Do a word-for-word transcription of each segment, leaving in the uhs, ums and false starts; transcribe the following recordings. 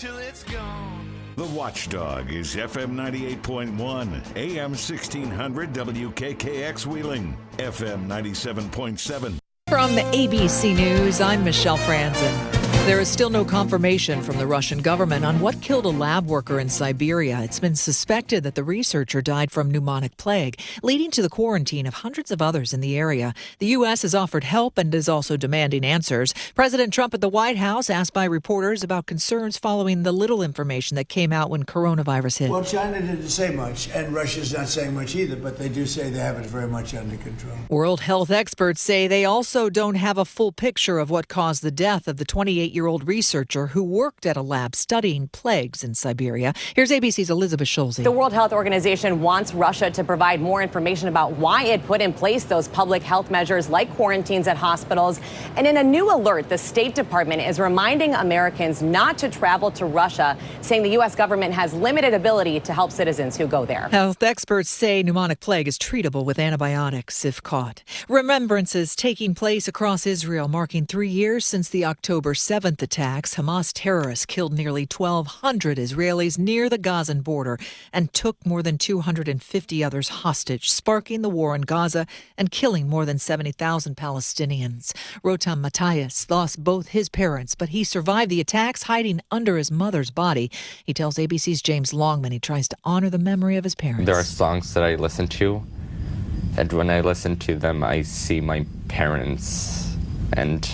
till it's gone. The Watchdog is F M ninety-eight point one, A M sixteen hundred W K K X Wheeling, F M ninety-seven point seven. From A B C News, I'm Michelle Franzen. There is still no confirmation from the Russian government on what killed a lab worker in Siberia. It's been suspected that the researcher died from pneumonic plague, leading to the quarantine of hundreds of others in the area. The U S has offered help and is also demanding answers. President Trump at the White House asked by reporters about concerns following the little information that came out when coronavirus hit. Well, China didn't say much, and Russia's not saying much either, but they do say they have it very much under control. World health experts say they also don't have a full picture of what caused the death of the twenty-eight-year-old researcher who worked at a lab studying plagues in Siberia. Here's A B C's Elizabeth Schulze. The World Health Organization wants Russia to provide more information about why it put in place those public health measures like quarantines at hospitals. And in a new alert, the State Department is reminding Americans not to travel to Russia, saying the U S government has limited ability to help citizens who go there. Health experts say pneumonic plague is treatable with antibiotics if caught. Remembrances taking place across Israel, marking three years since the October seventh attacks. Hamas terrorists killed nearly twelve hundred Israelis near the Gazan border and took more than two hundred fifty others hostage, sparking the war in Gaza and killing more than seventy thousand Palestinians. Rotam Matthias lost both his parents, but he survived the attacks, hiding under his mother's body. He tells A B C's James Longman he tries to honor the memory of his parents. There are songs that I listen to, and when I listen to them, I see my parents, and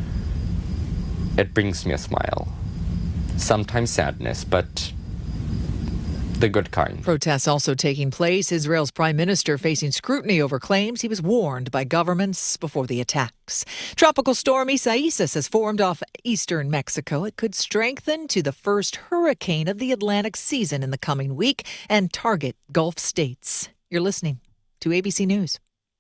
it brings me a smile. Sometimes sadness, but the good kind. Protests also taking place. Israel's prime minister facing scrutiny over claims he was warned by governments before the attacks. Tropical storm Isaias has formed off eastern Mexico. It could strengthen to the first hurricane of the Atlantic season in the coming week and target Gulf states. You're listening to A B C News.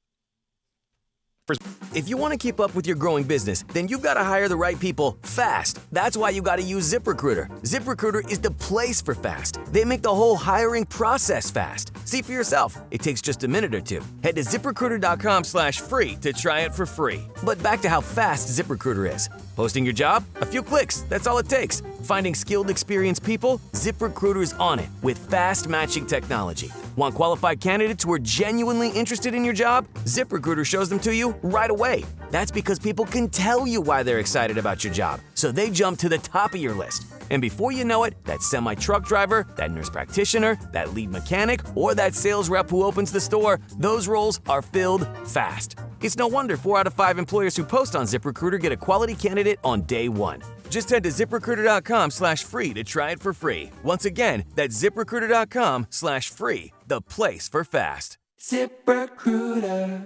If you want to keep up with your growing business, then you've got to hire the right people fast. That's why you got to use ZipRecruiter. ZipRecruiter is the place for fast. They make the whole hiring process fast. See for yourself. It takes just a minute or two. Head to ZipRecruiter.com slash free to try it for free. But back to how fast ZipRecruiter is. Posting your job? A few clicks. That's all it takes. Finding skilled, experienced people? ZipRecruiter's on it with fast matching technology. Want qualified candidates who are genuinely interested in your job? ZipRecruiter shows them to you right away. That's because people can tell you why they're excited about your job, so they jump to the top of your list. And before you know it, that semi-truck driver, that nurse practitioner, that lead mechanic, or that sales rep who opens the store, those roles are filled fast. It's no wonder four out of five employers who post on ZipRecruiter get a quality candidate on day one. Just head to ZipRecruiter.com slash free to try it for free. Once again, that's ZipRecruiter.com slash free, the place for fast. ZipRecruiter.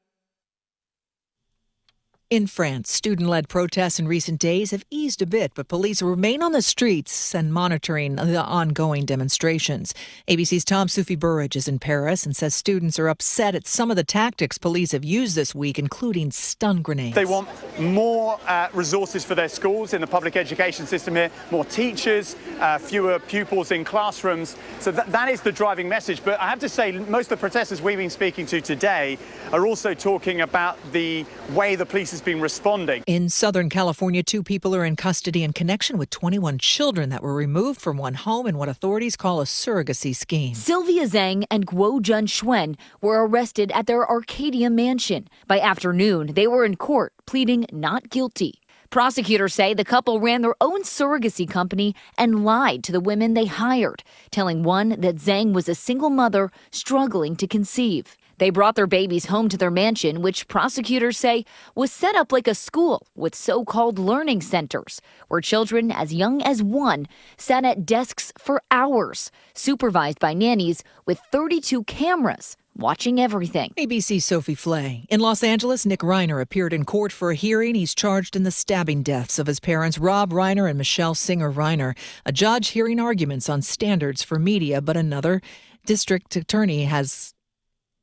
In France, student-led protests in recent days have eased a bit, but police remain on the streets and monitoring the ongoing demonstrations. A B C's Tom Soufi Burridge is in Paris and says students are upset at some of the tactics police have used this week, including stun grenades. They want more uh, resources for their schools in the public education system here, more teachers, uh, fewer pupils in classrooms. So th- that is the driving message. But I have to say, most of the protesters we've been speaking to today are also talking about the way the police is been responding. In Southern California, two people are in custody in connection with twenty-one children that were removed from one home in what authorities call a surrogacy scheme. Sylvia Zhang and Guo Jun Xuan were arrested at their Arcadia mansion. By afternoon, they were in court pleading not guilty. Prosecutors say the couple ran their own surrogacy company and lied to the women they hired, telling one that Zhang was a single mother struggling to conceive. They brought their babies home to their mansion, which prosecutors say was set up like a school with so-called learning centers, where children as young as one sat at desks for hours, supervised by nannies with thirty-two cameras watching everything. A B C's Sophie Flay. In Los Angeles, Nick Reiner appeared in court for a hearing. He's charged in the stabbing deaths of his parents, Rob Reiner and Michelle Singer Reiner. A judge hearing arguments on standards for media, but another district attorney has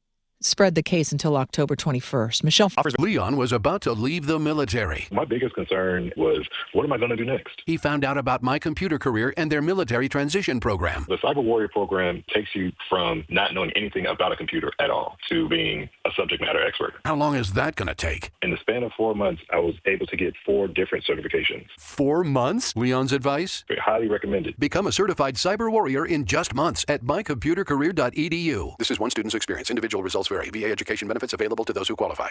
spread the case until October twenty-first. Michelle Leon was about to leave the military. My biggest concern was, what am I going to do next? He found out about My Computer Career and their military transition program. The Cyber Warrior program takes you from not knowing anything about a computer at all to being a subject matter expert. How long is that going to take? In the span of four months, I was able to get four different certifications. Four months? Leon's advice? Highly recommended. Become a certified cyber warrior in just months at my computer career dot e d u. This is one student's experience. Individual results vary. V A education benefits available to those who qualify.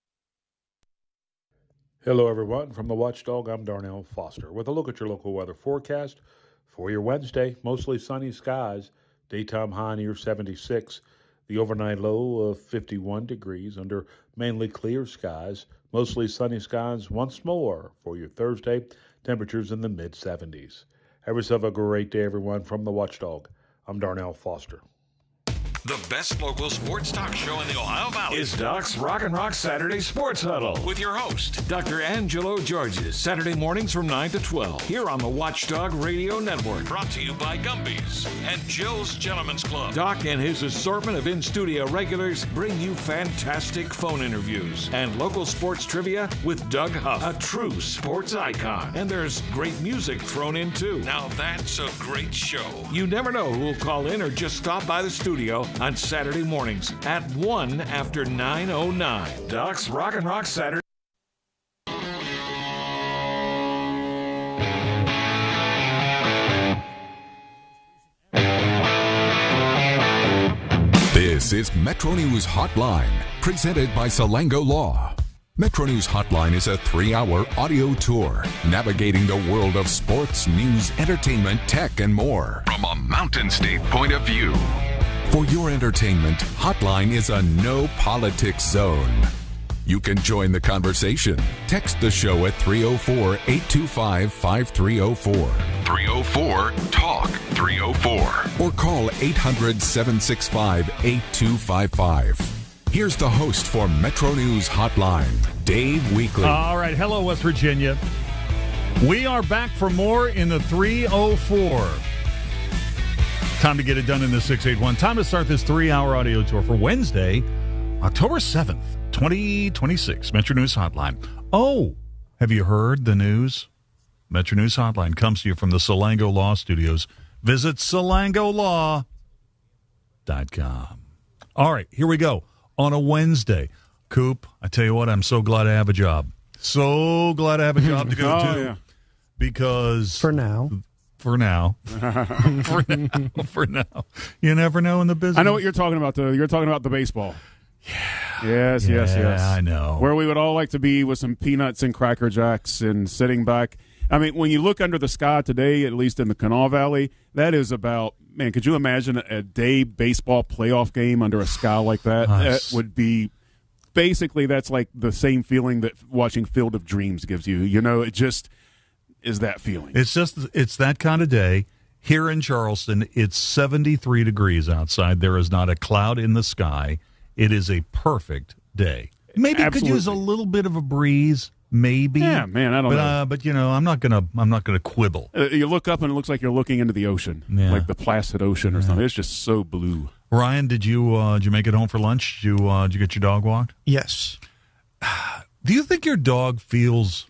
Hello, everyone. From the Watchdog, I'm Darnell Foster with a look at your local weather forecast for your Wednesday. Mostly sunny skies. Daytime high near seventy-six. The overnight low of fifty-one degrees under mainly clear skies. Mostly sunny skies once more for your Thursday. Temperatures in the mid seventies. Have yourself a great day, everyone. From the Watchdog, I'm Darnell Foster. The best local sports talk show in the Ohio Valley is Doc's Rock and Rock Saturday Sports Huddle with your host, Doctor Angelo Georges, Saturday mornings from nine to twelve here on the Watchdog Radio Network. Brought to you by Gumby's and Jill's Gentlemen's Club. Doc and his assortment of in-studio regulars bring you fantastic phone interviews and local sports trivia with Doug Huff, a true sports icon. And there's great music thrown in too. Now that's a great show. You never know who will call in or just stop by the studio on Saturday mornings at one after nine oh nine. Doc's Rock and Rock Saturday. This is Metro News Hotline, presented by Salango Law. Metro News Hotline is a three-hour audio tour navigating the world of sports, news, entertainment, tech, and more from a Mountain State point of view. For your entertainment, Hotline is a no-politics zone. You can join the conversation. Text the show at three oh four, eight two five, five three oh four. three oh four, talk three oh four. Or call eight hundred, seven six five, eight two five five. Here's the host for Metro News Hotline, Dave Weekly. All right. Hello, West Virginia. We are back for more in the three oh four. Time to get it done in the six eight one. Time to start this three-hour audio tour for Wednesday, October seventh, twenty twenty-six. Metro News Hotline. Oh, have you heard the news? Metro News Hotline comes to you from the Salango Law Studios. Visit salango law dot com. All right, here we go. On a Wednesday. Coop, I tell you what, I'm so glad I have a job. So glad I have a job to go oh, to. Yeah. Because... For now. For now. for now. For now. You never know in the business. I know what you're talking about, though. You're talking about the baseball. Yeah. Yes, yeah, yes, yes. I know. Where we would all like to be with some peanuts and Cracker Jacks and sitting back. I mean, when you look under the sky today, at least in the Kanawha Valley, that is about, man, could you imagine a day baseball playoff game under a sky like that? Nice. That would be, basically, that's like the same feeling that watching Field of Dreams gives you. You know, it just is that feeling. It's just, it's that kind of day. Here in Charleston, it's seventy-three degrees outside. There is not a cloud in the sky. It is a perfect day. Maybe it could use a little bit of a breeze. Maybe. Yeah, man, I don't but, know. Uh, but you know, I'm not gonna. I'm not gonna quibble. Uh, you look up and it looks like you're looking into the ocean, Yeah. like the Placid Ocean or Yeah. something. It's just so blue. Ryan, did you uh, did you make it home for lunch? Did you uh, did you get your dog walked? Yes. Do you think your dog feels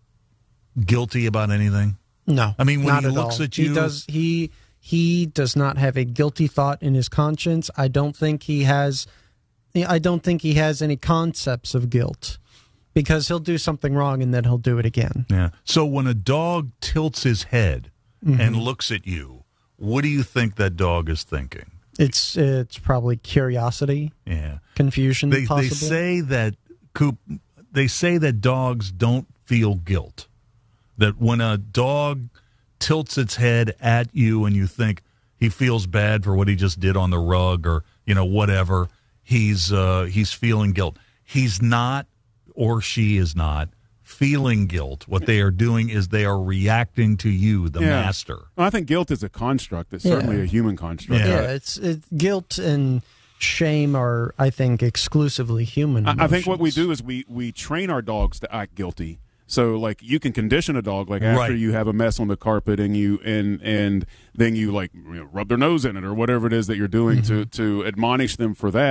guilty about anything? No. I mean, when not he at looks all. at you, he does. He he does not have a guilty thought in his conscience. I don't think he has. I don't think he has any concepts of guilt, because he'll do something wrong and then he'll do it again. Yeah. So when a dog tilts his head Mhm. and looks at you, what do you think that dog is thinking? It's it's probably curiosity. Yeah. Confusion. They, they possibly. say that Coop. They say that dogs don't feel guilt. That when a dog tilts its head at you and you think he feels bad for what he just did on the rug or you know whatever, he's uh, he's feeling guilt. He's not, or she is not, feeling guilt. What they are doing is they are reacting to you, the Yeah. master. Well, I think guilt is a construct. It's Yeah. certainly a human construct. Yeah, it's, it's guilt and shame are, I think, exclusively human. I, I think what we emotions. do is we, we train our dogs to act guilty. So, like, you can condition a dog, like, after Right. you have a mess on the carpet and you and and then you, like, you know, rub their nose in it or whatever it is that you're doing Mm-hmm. to, to admonish them for that.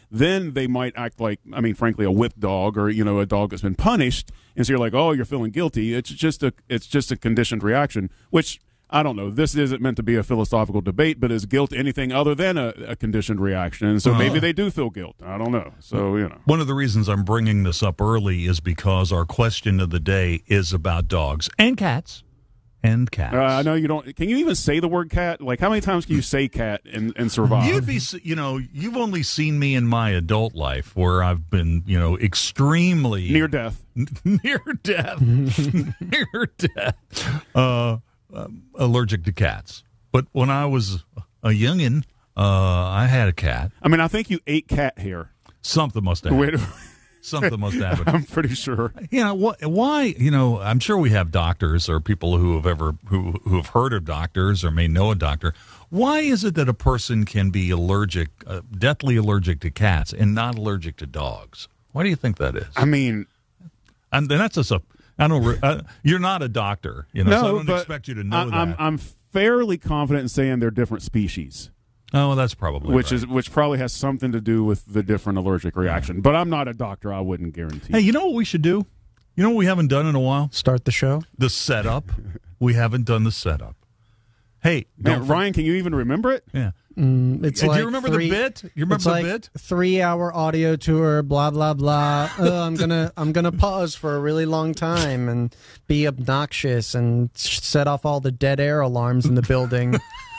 then they might act like, I mean, frankly, a whipped dog or, you know, a dog that's been punished. And so you're like, oh, you're feeling guilty. It's just a, it's just a conditioned reaction, which I don't know. This isn't meant to be a philosophical debate, but is guilt anything other than a, a conditioned reaction? And so maybe they do feel guilt. I don't know. So, you know. One of the reasons I'm bringing this up early is because our question of the day is about dogs and cats. And cats. Uh, I know you don't. Can you even say the word cat? Like, how many times can you say cat and, and survive? You'd be, you know, you've only seen me in my adult life where I've been, you know, extremely near death, near death, near death, uh, uh, allergic to cats. But when I was a youngin', uh, I had a cat. I mean, I think you ate cat hair. Something must have happened. Something must happen. I'm pretty sure. You know what? Why? You know, I'm sure we have doctors or people who have ever who who have heard of doctors or may know a doctor. Why is it that a person can be allergic, uh, deathly allergic to cats, and not allergic to dogs? Why do you think that is? I mean, and then that's just a. I don't. Uh, you're not a doctor, you know. No, so I don't but expect you to know I, that. I'm, I'm fairly confident in saying they're different species. Oh, well, that's probably which right. is which probably has something to do with the different allergic reaction. Yeah. But I'm not a doctor; I wouldn't guarantee. Hey, you know what we should do? You know what we haven't done in a while? Start the show. The setup. We haven't done the setup. Hey, Man, Ryan, can you even remember it? Yeah. Mm, it's hey, like do you remember three, the bit? You remember it's the like bit? Three-hour audio tour, blah blah blah. oh, I'm gonna I'm gonna pause for a really long time and be obnoxious and set off all the dead air alarms in the building.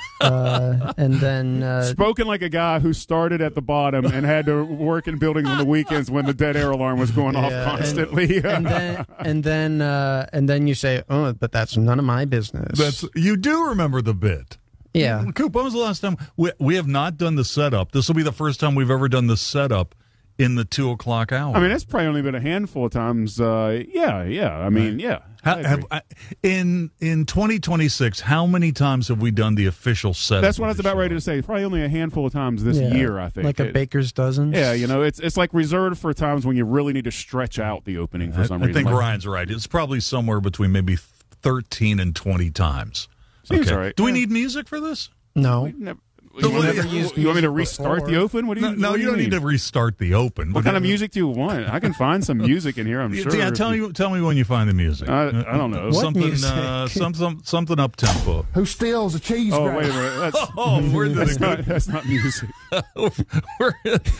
Uh, and then uh, spoken like a guy who started at the bottom and had to work in buildings on the weekends when the dead air alarm was going yeah, off constantly. And, and then and then uh, and then you say, "Oh, but that's none of my business." That's you do remember the bit. Yeah, Coop. When was the last time we we have not done the setup? This will be the first time we've ever done the setup in the two o'clock hour. I mean, it's probably only been a handful of times. Uh, yeah, yeah. I mean, right. yeah. How, I have, I, in in twenty twenty-six, how many times have we done the official setup? That's what I was about show? ready to say. Probably only a handful of times this yeah, year, I think. Like a it, baker's dozen. Yeah, you know, it's it's like reserved for times when you really need to stretch out the opening for I, some I reason. think like, Ryan's right. It's probably somewhere between maybe thirteen and twenty times. Seems okay. all right. Do we yeah. need music for this? No. You, never used you want me to restart before. the open? What do you? No, no what do you, you don't mean? need to restart the open. What kind of music do you want? I can find some music in here. I'm sure. Yeah, tell me, tell me when you find the music. I, I don't know. What something, music? uh, something, something up tempo. Who steals a cheese? Oh, grater? wait a minute. That's, Oh, we're into that's, the not, good. that's not music. we're,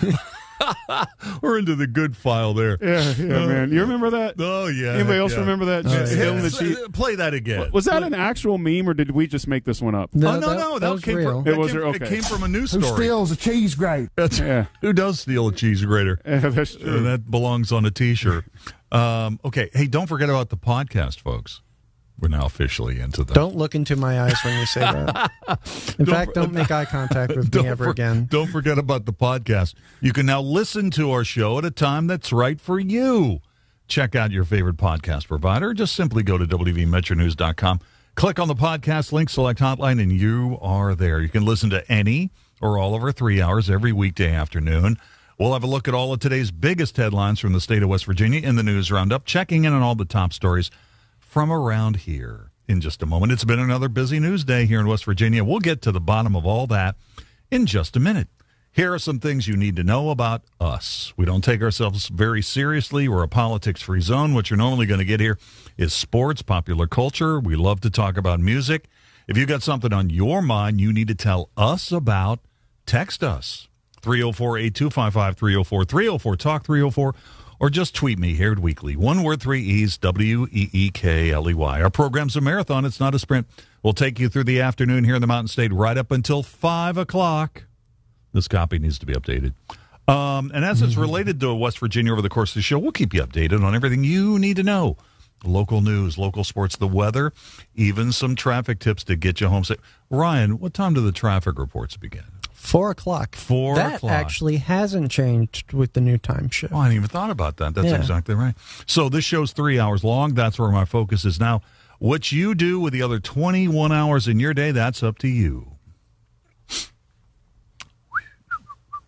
we're into the good file there. Yeah, yeah, man. You remember that? Oh yeah. Anybody else yeah. remember that? Oh, yeah. Spilling the Yeah, cheese. play that again. Was that an actual meme, or did we just make this one up? No, oh no, that, no, that, that, was came real. from. It That was came, okay. It came from a news Who story. steals a cheese grater? That's, Yeah. Who does steal a cheese grater? Yeah, that's true. Uh, that belongs on a T-shirt. um, okay, hey, don't forget about the podcast, folks. We're now officially into the. Don't look into my eyes when you say that. In Don't fact, for- don't make eye contact with me ever for- again. Don't forget about the podcast. You can now listen to our show at a time that's right for you. Check out your favorite podcast provider. Just simply go to w v metro news dot com, click on the podcast link, select Hotline, and you are there. You can listen to any or all of our three hours every weekday afternoon. We'll have a look at all of today's biggest headlines from the state of West Virginia in the News Roundup, checking in on all the top stories from around here in just a moment. It's been another busy news day here in West Virginia. We'll get to the bottom of all that in just a minute. Here are some things you need to know about us. We don't take ourselves very seriously. We're a politics-free zone. What you're normally going to get here is sports, popular culture. We love to talk about music. If you got something on your mind you need to tell us about, text us. three oh four, eight two five five, three oh four, three oh four, talk three oh four, or just tweet me, Hared Weekly. One word, three E's, W E E K L E Y. Our program's a marathon. It's not a sprint. We'll take you through the afternoon here in the Mountain State right up until five o'clock. This copy needs to be updated. Um, and as it's related to West Virginia over the course of the show, we'll keep you updated on everything you need to know. Local news, local sports, the weather, even some traffic tips to get you home safe. Ryan, what time do the traffic reports begin? Four o'clock. Four that o'clock. actually hasn't changed with the new time shift. Oh, I hadn't even thought about that. That's Yeah. exactly right. So this show's three hours long. That's where my focus is now. What you do with the other twenty-one hours in your day, that's up to you.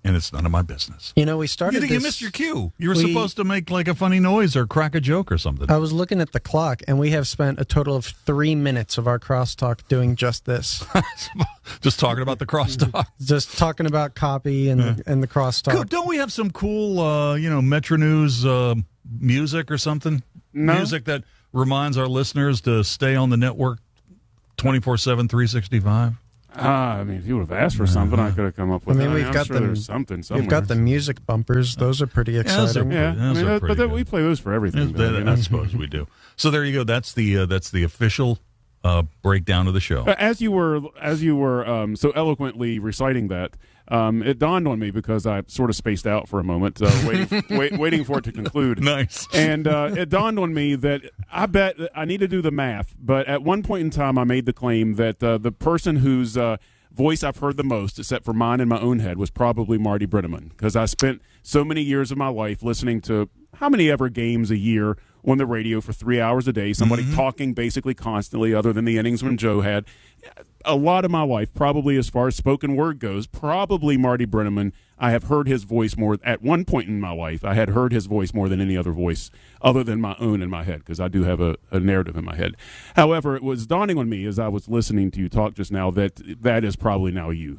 and it's none of my business. You know, we started You, this, you missed your cue. You were we- supposed to make like a funny noise or crack a joke or something. I was looking at the clock, and we have spent a total of three minutes of our crosstalk doing just this. Just talking about the crosstalk. Just talking about copy and, Yeah. the, and the crosstalk. Cool. Don't we have some cool, uh, you know, Metro News uh, music or something? No. Music that reminds our listeners to stay on the network twenty-four seven, three sixty-five? Ah, I mean, if you would have asked for something, I could have come up I with. mean, that. we've I'm got sure the there's something somewhere. We've got the music bumpers; those are pretty those exciting. are yeah, pretty- I those mean, are that- pretty but that, good. we play those for everything. Yes, though, that- you know? I suppose we do. So there you go. That's the uh, that's the official uh, breakdown of the show. Uh, As you were as you were um, so eloquently reciting that, um, it dawned on me because I sort of spaced out for a moment, uh, waiting wait, waiting for it to conclude. Nice. And uh, it dawned on me that I bet that I need to do the math, but at one point in time, I made the claim that uh, the person whose uh, voice I've heard the most, except for mine in my own head, was probably Marty Brenneman, because I spent so many years of my life listening to how many ever games a year on the radio for three hours a day, somebody Mm-hmm. talking basically constantly, other than the innings when Joe had. A lot of my life, probably as far as spoken word goes, probably Marty Brenneman. I have heard his voice more at one point in my life. I had heard his voice more than any other voice other than my own in my head, because I do have a, a narrative in my head. However, it was dawning on me as I was listening to you talk just now that that is probably now you.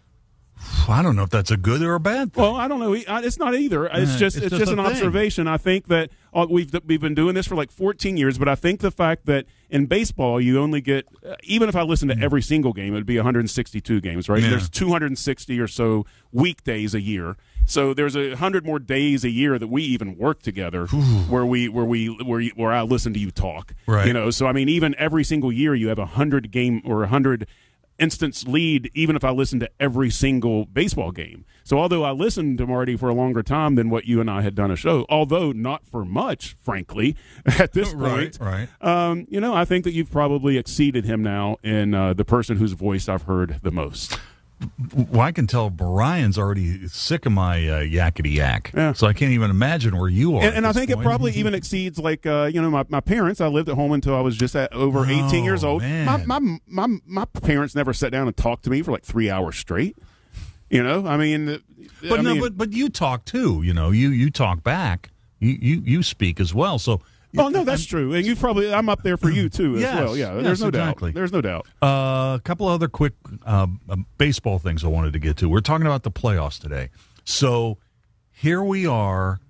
I don't know if that's a good or a bad thing. Well, I don't know. It's not either. It's Yeah, just it's it's, just just, a an thing. observation. I think that uh, we've we've been doing this for like fourteen years, but I think the fact that in baseball you only get uh, even if I listen to every single game, it'd be one hundred sixty-two games, right? Yeah. There's two hundred sixty or so weekdays a year. So there's a hundred more days a year that we even work together, where we where we where you, where I listen to you talk, Right. You know, so I mean, even every single year you have a hundred game or a hundred instance lead, even if I listen to every single baseball game. So although I listened to Marty for a longer time than what you and I had done a show, although not for much, frankly, at this point, Right, right. Um, you know, I think that you've probably exceeded him now in uh, the person whose voice I've heard the most. Well, I can tell Brian's already sick of my uh, yakety yak, Yeah. so I can't even imagine where you are. And, at and I this think it point. probably even exceeds, like, uh, you know, my, my parents. I lived at home until I was just at over eighteen years old. My, man. my my my parents never sat down and talked to me for like three hours straight. You know, I mean, uh, But I no, mean- but but you talk too. You know, you you talk back. You you you speak as well. So. Oh no, that's true, and you probably I'm up there for you too as Yes, well. Yeah, yes, there's no exactly. doubt. There's no doubt. Uh, a couple other quick uh, uh, baseball things I wanted to get to. We're talking about the playoffs today. So here we are.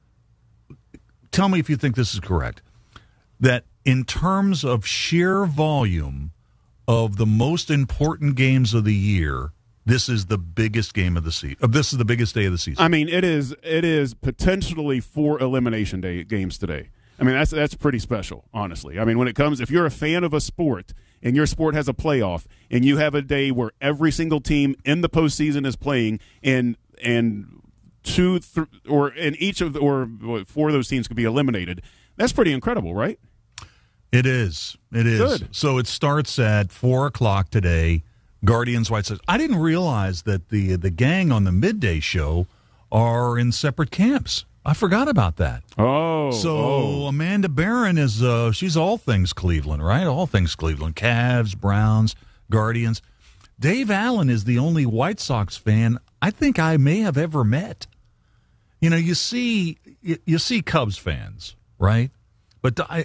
Tell me if you think this is correct. That in terms of sheer volume of the most important games of the year, this is the biggest game of the season. Uh, this is the biggest day of the season. I mean, it is it is potentially four elimination day games today. I mean, that's that's pretty special, honestly. I mean, when it comes, if you're a fan of a sport and your sport has a playoff, and you have a day where every single team in the postseason is playing, and and two th- or and each of the, or what, four of those teams could be eliminated, that's pretty incredible, right? It is. It is. Good. So it starts at four o'clock today. Guardians White Sox. I didn't realize that the the gang on the midday show are in separate camps. I forgot about that. Oh, so oh. Amanda Barron is uh, she's all things Cleveland, right? All things Cleveland. Cavs, Browns, Guardians. Dave Allen is the only White Sox fan I think I may have ever met. You know, you see you, you see Cubs fans, right? But I,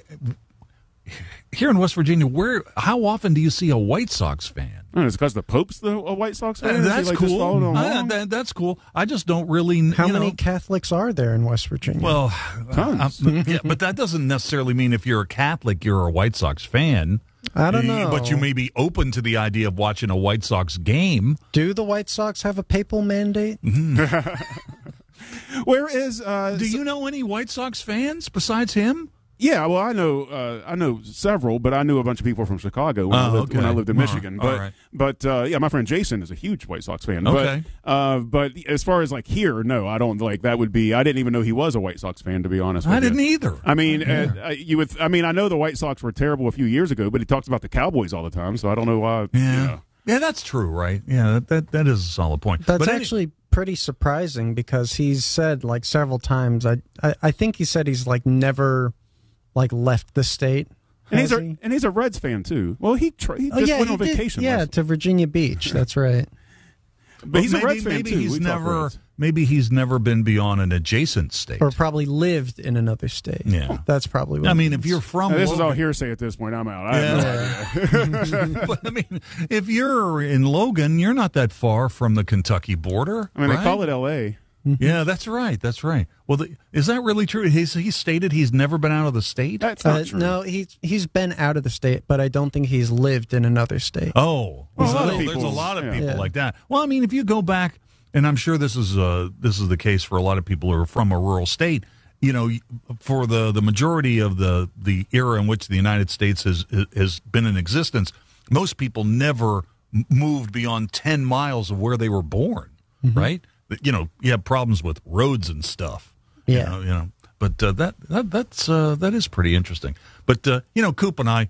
here in West Virginia, where how often do you see a White Sox fan? Oh, it's because the Pope's the a White Sox fan. Uh, Is he, that's like, just following cool. along? Uh, that, that's cool. I just don't really. How you many know, Catholics are there in West Virginia? Well, Tons. uh, yeah, but that doesn't necessarily mean if you're a Catholic, you're a White Sox fan. I don't You- know. But you may be open to the idea of watching a White Sox game. Do the White Sox have a papal mandate? Where is? Uh, Do you know any White Sox fans besides him? Yeah, well, I know uh, I know several, but I knew a bunch of people from Chicago when, Oh, I, lived, when I okay. lived in All Michigan. right, all But right. but uh, yeah, my friend Jason is a huge White Sox fan. Okay. But, uh, but as far as like here, no, I don't like that. Would be I didn't even know he was a White Sox fan, to be honest. I with didn't you. either. I mean, Yeah. uh, you would. I mean, I know the White Sox were terrible a few years ago, but he talks about the Cowboys all the time, so I don't know why. Yeah, You know. yeah, that's true, right? Yeah, that that, that is a solid point. That's But any- actually pretty surprising because he's said like several times. I I, I think he said he's like never like left the state. And he's has a he? and he's a Reds fan too. Well, he tr- he Oh, just yeah, went he on did- vacation. Yeah, last- to Virginia Beach. That's right. But he's maybe, a Reds fan, maybe too. He's We talk never, Reds. maybe he's never been beyond an adjacent state. Or probably lived in another state. Yeah. That's probably what I it mean, means. if you're from Now, this is Logan- all hearsay at this point. I'm out. I have Yeah. no idea. But I mean, if you're in Logan, you're not that far from the Kentucky border. I mean, right? they call it L A. Yeah, that's right. That's right. Well, the, is that really true? He's, he stated he's never been out of the state? That's Uh, no, he's he's been out of the state, but I don't think he's lived in another state. Oh, Well, a lot well, of there's a people- lot of yeah. people Yeah. like that. Well, I mean, if you go back, and I'm sure this is uh, this is the case for a lot of people who are from a rural state. You know, for the, the majority of the, the era in which the United States has has been in existence, most people never moved beyond ten miles of where they were born, Mm-hmm. right? You know, you have problems with roads and stuff. Yeah. You know, you know. But uh, that, that that's uh, that is pretty interesting. But uh, you know, Coop and I,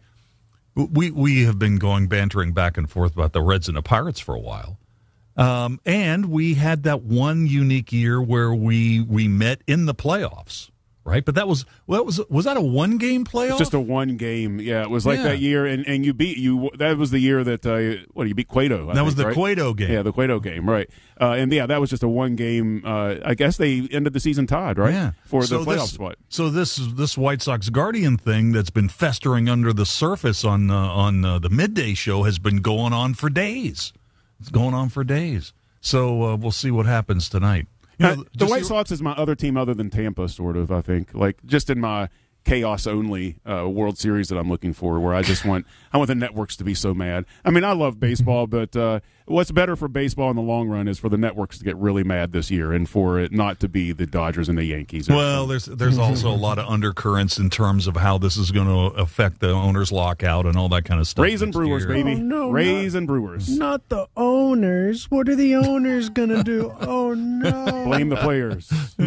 we we have been going bantering back and forth about the Reds and the Pirates for a while, um, and we had that one unique year where we we met in the playoffs, right? But that was well, that was was that a one game playoff? It's just a one game. Yeah, it was like Yeah. that year, and, and you beat you. That was the year that uh, what you beat Cueto. I That was think, the right? Cueto game. Yeah, the Cueto game, right? Uh, and yeah, that was just a one game. Uh, I guess they ended the season tied, right? Yeah, for So the playoff this, spot. So this this White Sox Guardian thing that's been festering under the surface on uh, on uh, the midday show has been going on for days. It's going on for days. So uh, we'll see what happens tonight. You know, Uh, the just White your- Sox is my other team other than Tampa, sort of. I think, like just in my chaos only uh, World Series that I'm looking for, where I just want I want the networks to be so mad. I mean, I love baseball, but uh, what's better for baseball in the long run is for the networks to get really mad this year, and for it not to be the Dodgers and the Yankees. Well, there's there's also a lot of undercurrents in terms of how this is going to affect the owners' lockout and all that kind of stuff. Rays and next Brewers, year. baby. Oh, no, Rays not- and Brewers. Not the owners. What are the owners going to do? Oh, no. Blame the players.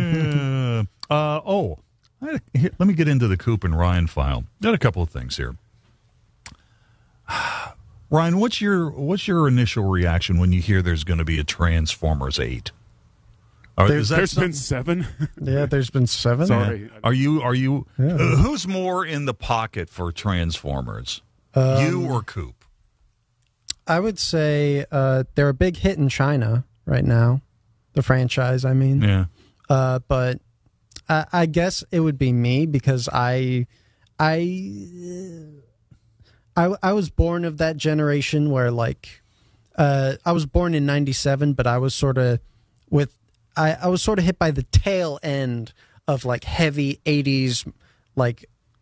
Uh, uh, oh, I, here, let me get into the Coop and Ryan file. Got a couple of things here. Ryan, what's your what's your initial reaction when you hear there's going to be a Transformers eight? Are, There's- is that There's some- been seven. Yeah, there's been seven. Sorry. Are you are you Yeah. uh, who's more in the pocket for Transformers? Um, you or Coop? I would say uh, they're a big hit in China right now, the franchise, I mean. Yeah. Uh, but I, I guess it would be me because I, I, I, I was born of that generation where like, uh, I was born in ninety-seven, but I was sort of with, I, I was sort of hit by the tail end of like heavy eighties, like,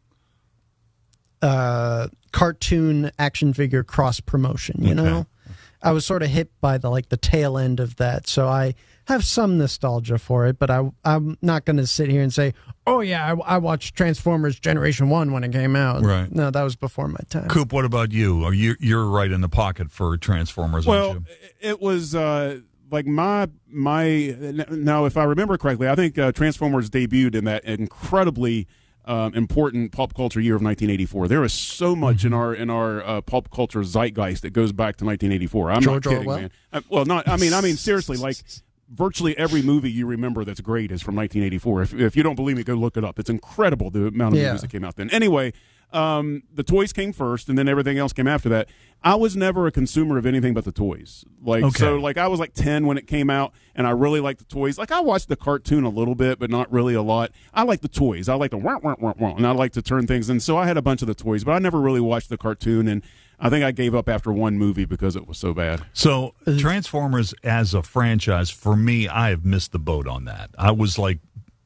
uh, cartoon action figure cross promotion, you Okay. know? I was sort of hit by the like the tail end of that, so I have some nostalgia for it. But I, I'm not going to sit here and say, "Oh yeah, I, I watched Transformers Generation One when it came out." Right. No, that was before my time. Coop, what about you? Are you you're right in the pocket for Transformers? Well, aren't you? it was uh, like my my. Now, if I remember correctly, I think uh, Transformers debuted in that incredibly um, important pop culture year of nineteen eighty-four. There is so much in our in our uh, pop culture zeitgeist that goes back to nineteen eighty-four. I'm George not kidding, Orwell? man. Uh, well, not. I mean, I mean seriously, like. Virtually every movie you remember that's great is from nineteen eighty-four. If, if you don't believe me, go look it up. It's incredible the amount of Yeah. movies that came out then. Anyway, um, the toys came first, and then everything else came after that. I was never a consumer of anything but the toys. Like Okay. so, like I was like ten when it came out, and I really liked the toys. Like I watched the cartoon a little bit, but not really a lot. I like the toys. I like the wah, wah, wah, wah, and I like to turn things. And so I had a bunch of the toys, but I never really watched the cartoon. And I think I gave up after one movie because it was so bad. So Transformers as a franchise, for me, I have missed the boat on that. I was like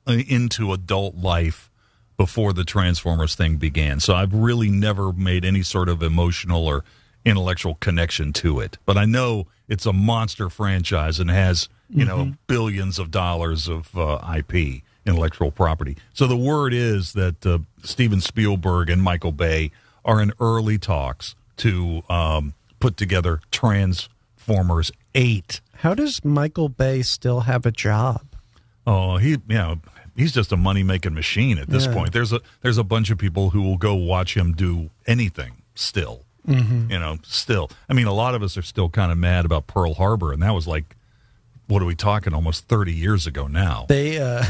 into adult life before the Transformers thing began. So I've really never made any sort of emotional or intellectual connection to it. But I know it's a monster franchise and has, you know, Mm-hmm. billions of dollars of uh, I P, intellectual property. So the word is that uh, Steven Spielberg and Michael Bay are in early talks to um, put together Transformers eight. How does Michael Bay still have a job? Oh, he, you know, he's just a money-making machine at this Yeah. point. There's a there's a bunch of people who will go watch him do anything still. Mm-hmm. You know, still. I mean, a lot of us are still kind of mad about Pearl Harbor, and that was like, what are we talking, almost thirty years ago now. They, uh,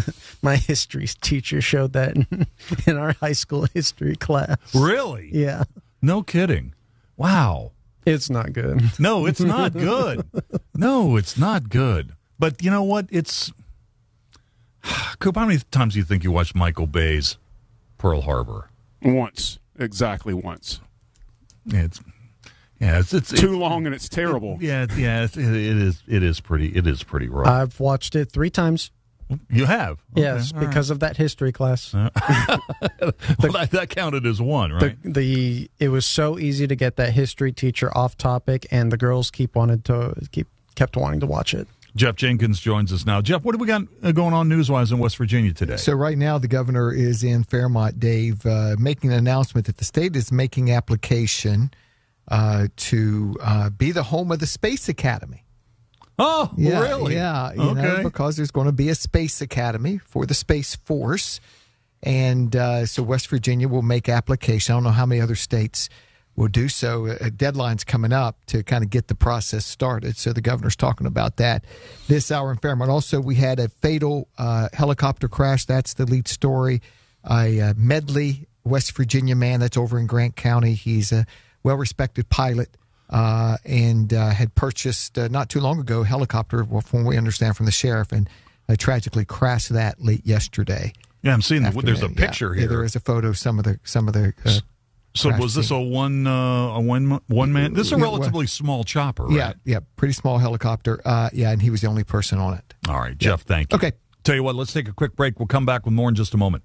my history teacher showed that in, in our high school history class. Really? Yeah. No kidding. Wow. It's not good. No, it's not good. No, it's not good. But you know what? It's Coop, how many times do you think you watched Michael Bay's Pearl Harbor? Once, exactly once. Yeah, it's yeah, it's, it's too it's, long and it's terrible. It, yeah, yeah, it's, it, it is. It is pretty. It is pretty rough. I've watched it three times. You have? Okay. Yes, All because right. of that history class. Uh, well, that, that counted as one, right? The, the it was so easy to get that history teacher off topic, and the girls keep wanted to keep kept wanting to watch it. Jeff Jenkins joins us now. Jeff, what have we got going on news-wise in West Virginia today? So right now, the governor is in Fairmont, Dave, uh, making an announcement that the state is making application uh, to uh, be the home of the Space Academy. Oh, yeah, really? Yeah, you okay. know, because there's going to be a Space Academy for the Space Force. And uh, so West Virginia will make application. I don't know how many other states will do so. A deadline's coming up to kind of get the process started. So the governor's talking about that this hour in Fairmont. Also, we had a fatal uh, helicopter crash. That's the lead story. A uh, Medley, West Virginia man that's over in Grant County. He's a well-respected pilot. Uh, and uh, had purchased uh, not too long ago a helicopter, well, from what we understand from the sheriff, and uh, tragically crashed that late yesterday. Yeah, I'm seeing that. There's a Yeah, picture yeah, here. there is a photo of some of the some of the. Uh, so was this a one uh, a one one man? This is a Yeah, relatively well, small chopper, right? Yeah, yeah, pretty small helicopter. Uh, yeah, and he was the only person on it. All right, Jeff. Yeah. Thank you. Okay. Tell you what. Let's take a quick break. We'll come back with more in just a moment.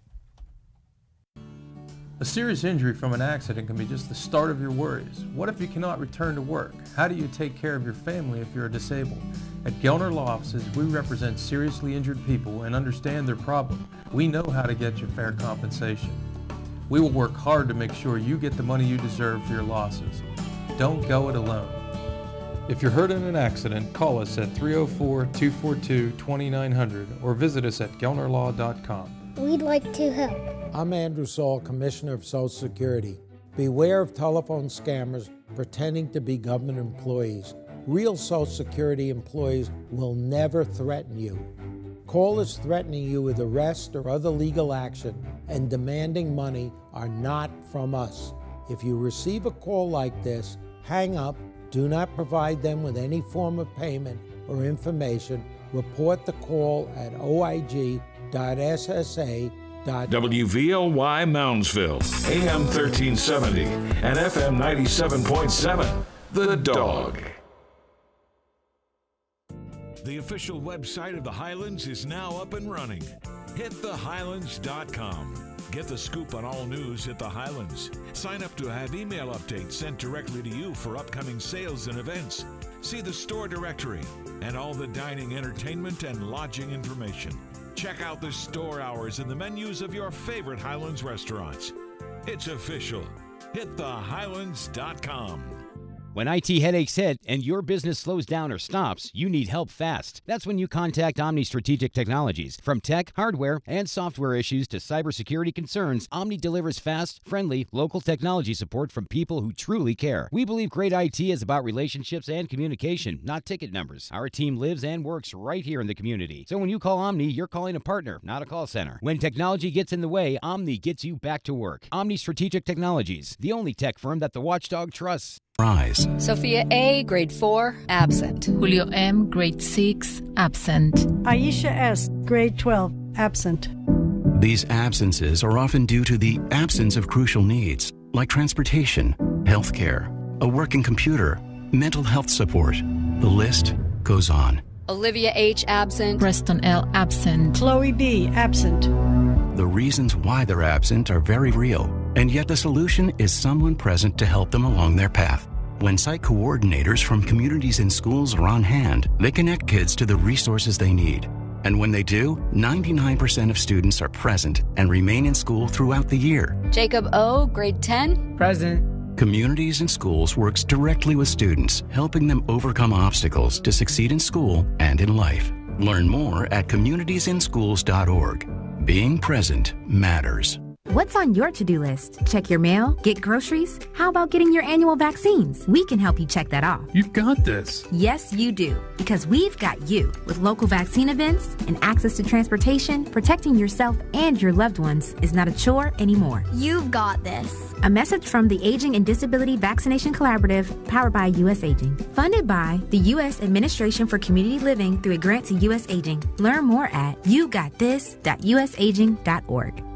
A serious injury from an accident can be just the start of your worries. What if you cannot return to work? How do you take care of your family if you're disabled? At Gelner Law Offices, we represent seriously injured people and understand their problem. We know how to get you fair compensation. We will work hard to make sure you get the money you deserve for your losses. Don't go it alone. If you're hurt in an accident, call us at three oh four, two four two, two nine zero zero or visit us at gelner law dot com. We'd like to help. I'm Andrew Saul, Commissioner of Social Security. Beware of telephone scammers pretending to be government employees. Real Social Security employees will never threaten you. Callers threatening you with arrest or other legal action and demanding money are not from us. If you receive a call like this, hang up, do not provide them with any form of payment or information. Report the call at O I G dot S S A. W V L Y Moundsville, A M thirteen seventy and F M ninety-seven point seven. The Dog. The official website of the Highlands is now up and running. hit the highlands dot com. Get the scoop on all news at the Highlands. Sign up to have email updates sent directly to you for upcoming sales and events. See the store directory and all the dining, entertainment, and lodging information. Check out the store hours and the menus of your favorite Highlands restaurants. It's official. hit the highlands dot com. When I T headaches hit and your business slows down or stops, you need help fast. That's when you contact Omni Strategic Technologies. From tech, hardware, and software issues to cybersecurity concerns, Omni delivers fast, friendly, local technology support from people who truly care. We believe great I T is about relationships and communication, not ticket numbers. Our team lives and works right here in the community. So when you call Omni, you're calling a partner, not a call center. When technology gets in the way, Omni gets you back to work. Omni Strategic Technologies, the only tech firm that the Watchdog trusts. Rise. Sophia A., grade four, absent. Julio M., grade six, absent. Aisha S., grade twelve, absent. These absences are often due to the absence of crucial needs, like transportation, health care, a working computer, mental health support. The list goes on. Olivia H., absent. Preston L., absent. Chloe B., absent. The reasons why they're absent are very real, and yet the solution is someone present to help them along their path. When site coordinators from communities and schools are on hand, they connect kids to the resources they need. And when they do, ninety-nine percent of students are present and remain in school throughout the year. Jacob O., grade ten, present. Communities and Schools works directly with students, helping them overcome obstacles to succeed in school and in life. Learn more at communities in schools dot org. Being present matters. What's on your to-do list? Check your mail? Get groceries? How about getting your annual vaccines? We can help you check that off. You've got this. Yes, you do. Because we've got you. With local vaccine events and access to transportation, protecting yourself and your loved ones is not a chore anymore. You've got this. A message from the Aging and Disability Vaccination Collaborative, powered by U S Aging. Funded by the U S Administration for Community Living through a grant to U S Aging. Learn more at you got this dot u s aging dot org.